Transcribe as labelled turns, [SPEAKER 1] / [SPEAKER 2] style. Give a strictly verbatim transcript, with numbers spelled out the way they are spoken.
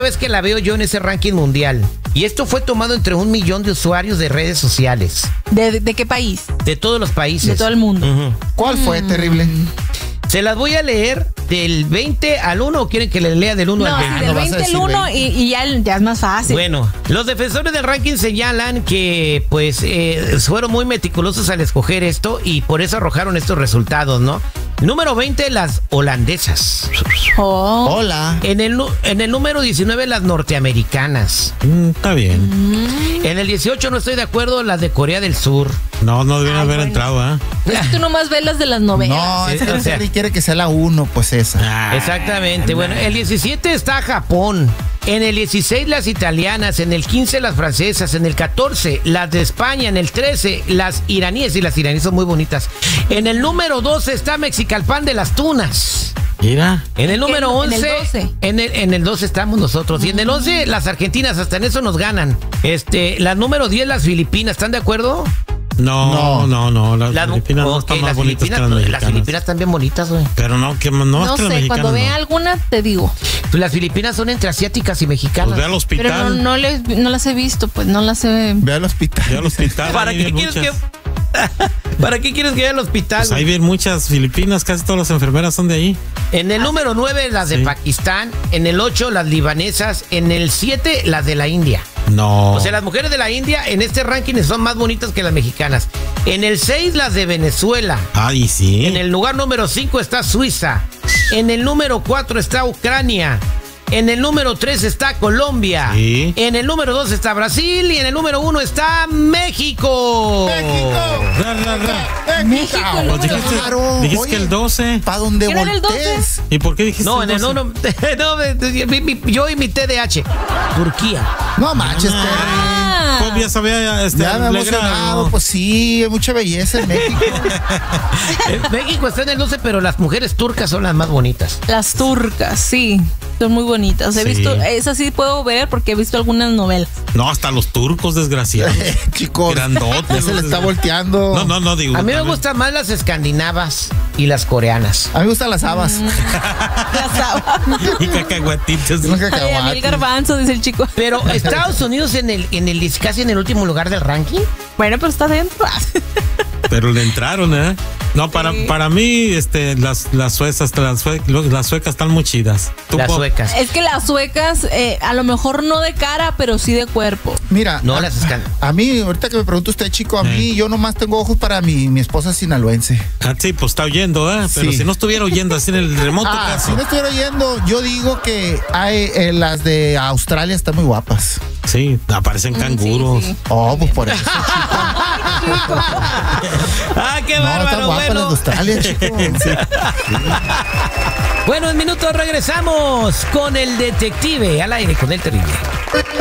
[SPEAKER 1] vez que la veo yo en ese ranking mundial. Y esto fue tomado entre un millón de usuarios de redes sociales.
[SPEAKER 2] ¿De, de qué país?
[SPEAKER 1] De todos los países.
[SPEAKER 2] De todo el mundo.
[SPEAKER 1] Uh-huh.
[SPEAKER 3] ¿Cuál fue? Terrible.
[SPEAKER 1] Se las voy a leer del veinte al uno, ¿o quieren que les lea del uno
[SPEAKER 2] no,
[SPEAKER 1] al veinte?
[SPEAKER 2] Sí, del veinte al uno y, y ya, ya es más fácil.
[SPEAKER 1] Bueno, los defensores del ranking señalan que pues eh, fueron muy meticulosos al escoger esto y por eso arrojaron estos resultados, ¿no? Número veinte, las holandesas.
[SPEAKER 2] Oh.
[SPEAKER 3] Hola.
[SPEAKER 1] En el, en el número diecinueve, las norteamericanas.
[SPEAKER 4] Mm, está bien.
[SPEAKER 2] Mm.
[SPEAKER 1] En el dieciocho, no estoy de acuerdo, las de Corea del Sur.
[SPEAKER 4] No, no debieron
[SPEAKER 2] Ay,
[SPEAKER 4] haber
[SPEAKER 2] bueno.
[SPEAKER 4] entrado, ¿eh?
[SPEAKER 2] Es que tú nomás ves las de las novelas.
[SPEAKER 3] No, es que
[SPEAKER 1] o
[SPEAKER 3] el
[SPEAKER 1] sea,
[SPEAKER 3] Terry quiere que sea la uno, pues esa.
[SPEAKER 4] Ah,
[SPEAKER 1] Exactamente. Bueno, el diecisiete está Japón. En el dieciséis, las italianas. En el quince, las francesas. En el catorce, las de España. En el trece, las iraníes. Y las iraníes son muy bonitas. En el número doce está Mexicalpan de las Tunas.
[SPEAKER 4] Mira.
[SPEAKER 1] En el número
[SPEAKER 2] En el
[SPEAKER 1] once,
[SPEAKER 2] doce.
[SPEAKER 1] en el, en el doce estamos nosotros. Y en el once, las argentinas, hasta en eso nos ganan. Este, la número diez, las Filipinas. ¿Están de acuerdo?
[SPEAKER 4] No, no, no. Las
[SPEAKER 1] Las,
[SPEAKER 4] Filipinas no
[SPEAKER 1] ok,
[SPEAKER 4] están más
[SPEAKER 1] las
[SPEAKER 4] bonitas
[SPEAKER 1] Filipinas,
[SPEAKER 4] que las
[SPEAKER 1] las
[SPEAKER 4] mexicanas.
[SPEAKER 1] Filipinas están bien bonitas, güey.
[SPEAKER 4] Pero no, que no,
[SPEAKER 2] No
[SPEAKER 4] es que las
[SPEAKER 2] sé,
[SPEAKER 4] mexicanas
[SPEAKER 2] cuando
[SPEAKER 4] no.
[SPEAKER 2] vea alguna te digo.
[SPEAKER 1] Pues las Filipinas son entre asiáticas y mexicanas.
[SPEAKER 4] Pues ve al hospital.
[SPEAKER 2] Pero no, no, les, no las he visto, pues no las he...
[SPEAKER 3] Ve al hospital.
[SPEAKER 4] Ve al hospital.
[SPEAKER 1] ¿Para
[SPEAKER 4] ahí
[SPEAKER 1] qué
[SPEAKER 4] vienen
[SPEAKER 1] quieres
[SPEAKER 4] muchas.
[SPEAKER 1] que ¿Para qué quieres que vaya al hospital?
[SPEAKER 4] Pues ahí
[SPEAKER 1] güey?
[SPEAKER 4] vienen muchas filipinas, casi todas las enfermeras son de ahí.
[SPEAKER 1] En el número nueve, las de
[SPEAKER 4] Sí.
[SPEAKER 1] Pakistán. En el ocho, las libanesas. En el siete, las de la India.
[SPEAKER 4] No.
[SPEAKER 1] O sea, las mujeres de la India en este ranking son más bonitas que las mexicanas. En el seis, las de Venezuela.
[SPEAKER 4] Ay, sí.
[SPEAKER 1] En el lugar número cinco está Suiza. En el número cuatro está Ucrania. En el número tres está Colombia.
[SPEAKER 4] Sí.
[SPEAKER 1] En el número dos está Brasil. Y en el número uno está México.
[SPEAKER 4] Ra, ra, ra.
[SPEAKER 2] México, el
[SPEAKER 4] Pues
[SPEAKER 2] número
[SPEAKER 4] dijiste,
[SPEAKER 3] Claro.
[SPEAKER 4] dijiste
[SPEAKER 3] Oye,
[SPEAKER 4] que el doce.
[SPEAKER 3] ¿Para dónde
[SPEAKER 2] ¿Quién era el
[SPEAKER 3] voltees?
[SPEAKER 4] ¿Y por qué dijiste
[SPEAKER 1] No, en
[SPEAKER 4] el
[SPEAKER 1] el
[SPEAKER 4] doce?
[SPEAKER 1] no, no, no, mi- mi- yo y mi T D A H. Turquía.
[SPEAKER 3] No manches, Terry.
[SPEAKER 2] Ah.
[SPEAKER 4] Pues ya sabía, este,
[SPEAKER 3] Ya me he
[SPEAKER 4] alegra,
[SPEAKER 3] emocionado.
[SPEAKER 4] ¿no?
[SPEAKER 3] Pues sí, hay mucha belleza en México.
[SPEAKER 1] Eh, México está en el doce, pero las mujeres turcas son las más bonitas.
[SPEAKER 2] Las turcas, sí, son muy bonitas. He
[SPEAKER 4] Sí.
[SPEAKER 2] visto, esas sí puedo ver porque he visto algunas novelas.
[SPEAKER 4] No, hasta los turcos, desgraciados.
[SPEAKER 3] Chicos,
[SPEAKER 4] Grandotes,
[SPEAKER 3] ya se le está volteando.
[SPEAKER 4] No, no, no, digo.
[SPEAKER 1] A mí me
[SPEAKER 4] también.
[SPEAKER 1] gustan más las escandinavas y las coreanas.
[SPEAKER 3] A mí me gustan las habas.
[SPEAKER 2] Las habas.
[SPEAKER 4] Y cacahuatitos.
[SPEAKER 3] Los
[SPEAKER 2] Ay, a mí el
[SPEAKER 3] cacahuates.
[SPEAKER 2] garbanzo, dice el chico.
[SPEAKER 1] Pero Estados Unidos en el, en el casi en el último lugar del ranking.
[SPEAKER 2] Bueno, pero está dentro.
[SPEAKER 4] Pero le entraron, ¿eh? No, para,
[SPEAKER 2] Sí.
[SPEAKER 4] para mí, este, las, las suecas, las, sue- las suecas están muy chidas. Tú
[SPEAKER 1] Las
[SPEAKER 4] po-
[SPEAKER 1] suecas.
[SPEAKER 2] Es que las suecas, eh, a lo mejor no de cara, pero sí de cuerpo.
[SPEAKER 3] Mira,
[SPEAKER 1] No,
[SPEAKER 3] a,
[SPEAKER 1] las escan-
[SPEAKER 3] a mí, ahorita que me pregunta usted, chico, a mí yo nomás tengo ojos para mi, mi esposa sinaloense.
[SPEAKER 4] Ah, sí, pues está oyendo, ¿eh? Pero
[SPEAKER 3] Sí.
[SPEAKER 4] si no estuviera oyendo así en el remoto
[SPEAKER 3] Ah,
[SPEAKER 4] caso.
[SPEAKER 3] si no estuviera oyendo, yo digo que hay, eh, las de Australia están muy guapas.
[SPEAKER 4] Sí, aparecen canguros.
[SPEAKER 2] Sí, sí.
[SPEAKER 3] Oh, pues por eso.
[SPEAKER 1] ¡Ah, qué
[SPEAKER 3] No, están
[SPEAKER 1] bárbaro!
[SPEAKER 3] guapas las
[SPEAKER 1] Bueno,
[SPEAKER 3] de Australia, chico.
[SPEAKER 1] bueno, en minutos regresamos con el detective al aire con el terrible.